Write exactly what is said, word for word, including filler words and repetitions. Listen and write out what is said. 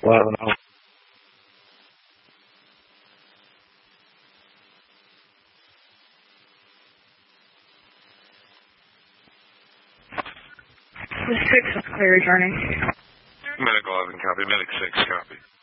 eleven oh. The six is clear, journey. Medic eleven, copy. Medic six, copy.